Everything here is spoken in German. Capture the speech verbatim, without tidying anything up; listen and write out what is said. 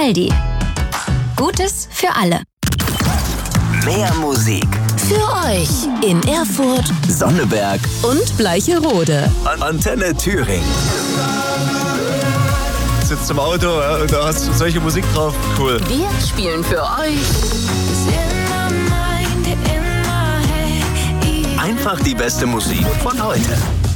Aldi. Gutes für alle. Mehr Musik Für euch in Erfurt Sonneberg und Bleicherode. Antenne Thüringen. Sitzt im Auto, ja, und da hast du solche Musik drauf. Cool. Wir spielen für euch Einfach die beste Musik von heute.